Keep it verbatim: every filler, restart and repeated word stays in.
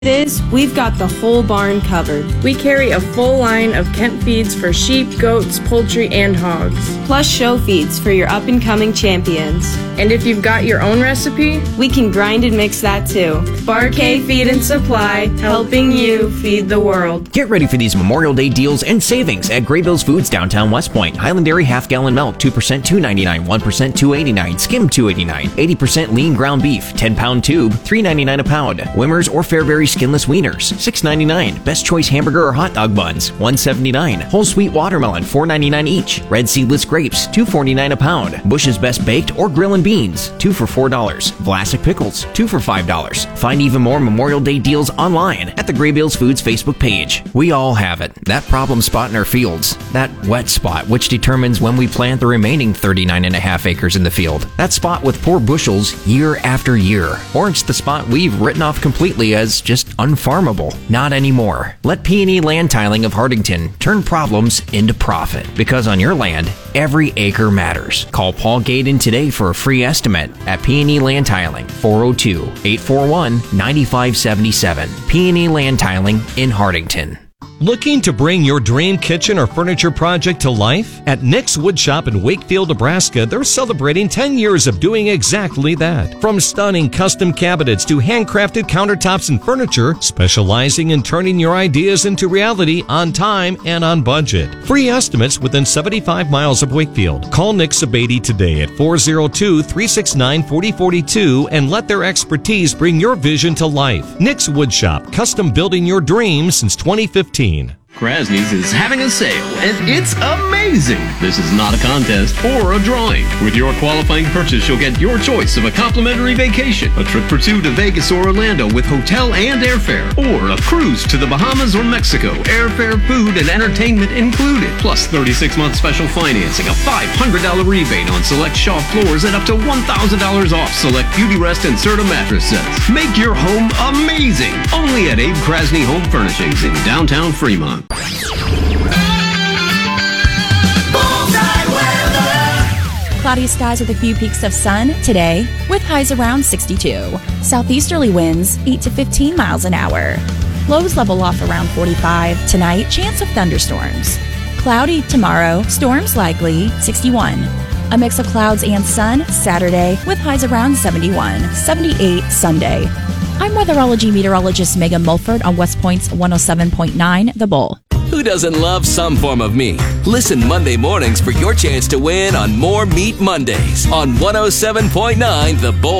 is, we've got the whole barn covered. We carry a full line of Kent feeds for sheep, goats, poultry, and hogs. Plus show feeds for your up-and-coming champions. And if you've got your own recipe, we can grind and mix that too. Bar-K Feed and Supply, helping you feed the world. Get ready for these Memorial Day deals and savings at Graybills Foods downtown West Point. Highland Dairy half-gallon milk, two percent two ninety-nine, one percent two eighty-nine, skim two eighty-nine, eighty percent lean ground beef, ten pound tube, three ninety-nine a pound. Wimmers or Fairberry skinless wieners, six ninety-nine. Best Choice hamburger or hot dog buns, one seventy-nine. Whole sweet watermelon, four ninety-nine each. Red seedless grapes, two forty-nine a pound. Bush's Best Baked or Grill and Beans, two for four dollars. Vlasic pickles, two for five dollars. Find even more Memorial Day deals online at the Graybills Foods Facebook page. We all have it, that problem spot in our fields, that wet spot which determines when we plant the remaining thirty-nine and a half acres in the field. That spot with poor bushels year after year. Or it's the spot we've written off completely as just unfarmable. Not anymore. Let P and E Land Tiling of Hardington turn problems into profit. Because on your land, every acre matters. Call Paul Gaydon today for a free estimate at P and E Land Tiling, four oh two, eight four one, nine five seven seven. P and E Land Tiling in Hardington. Looking to bring your dream kitchen or furniture project to life? At Nick's Woodshop in Wakefield, Nebraska, they're celebrating ten years of doing exactly that. From stunning custom cabinets to handcrafted countertops and furniture, specializing in turning your ideas into reality on time and on budget. Free estimates within seventy-five miles of Wakefield. Call Nick Sabady today at four oh two, three six nine, four oh four two and let their expertise bring your vision to life. Nick's Woodshop, custom building your dreams since twenty fifteen. Krasny's is having a sale, and it's amazing! This is not a contest or a drawing. With your qualifying purchase, you'll get your choice of a complimentary vacation, a trip for two to Vegas or Orlando with hotel and airfare, or a cruise to the Bahamas or Mexico, airfare, food, and entertainment included, plus thirty-six month special financing, a five hundred dollars rebate on select Shaw floors, and up to one thousand dollars off select Beauty Rest and Serta mattress sets. Make your home amazing! Only at Abe Krasny Home Furnishings in downtown Fremont. Cloudy skies with a few peaks of sun today with highs around sixty-two. Southeasterly winds eight to fifteen miles an hour. Lows level off around forty-five. Tonight, chance of thunderstorms. Cloudy tomorrow, storms likely sixty-one. A mix of clouds and sun Saturday with highs around seventy-one. seventy-eight Sunday. I'm weatherology meteorologist Megan Mulford on West Point's one oh seven point nine The Bull. Who doesn't love some form of meat? Listen Monday mornings for your chance to win on More Meat Mondays on one oh seven point nine The Bull.